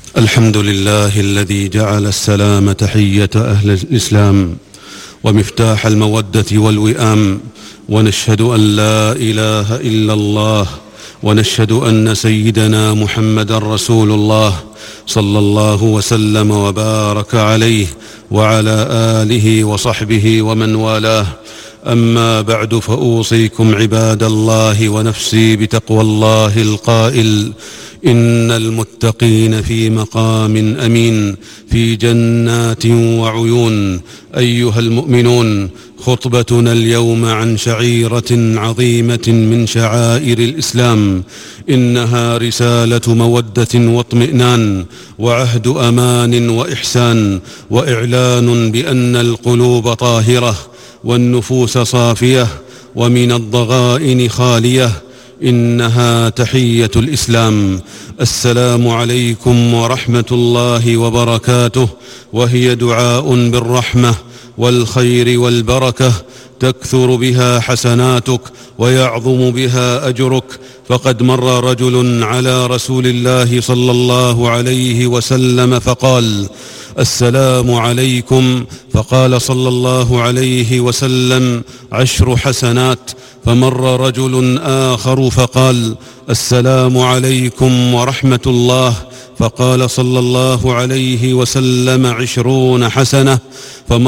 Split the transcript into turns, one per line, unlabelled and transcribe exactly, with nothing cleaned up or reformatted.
الحمد لله الذي جعل السلام تحية أهل الإسلام ومفتاح المودة والوئام، ونشهد أن لا إله إلا الله، ونشهد أن سيدنا محمدا رسول الله صلى الله وسلم وبارك عليه وعلى آله وصحبه ومن والاه. أما بعد، فأوصيكم عباد الله ونفسي بتقوى الله القائل: إن المتقين في مقام أمين في جنات وعيون. أيها المؤمنون، خطبتنا اليوم عن شعيرة عظيمة من شعائر الإسلام، إنها رسالة مودة واطمئنان وعهد أمان وإحسان، وإعلان بأن القلوب طاهرة والنفوس صافية ومن الضغائن خالية. إنها تحية الإسلام. السلام عليكم ورحمة الله وبركاته، وهي دعاء بالرحمة والخير والبركة، تكثر بها حسناتك ويعظم بها أجرك. فقد مر رجل على رسول الله صلى الله عليه وسلم فقال: السلام عليكم. فقال صلى الله عليه وسلم: عشر حسنات. فمر رجل آخر فقال: السلام عليكم ورحمة الله. فقال صلى الله عليه وسلم: عشرون حسنة. فمر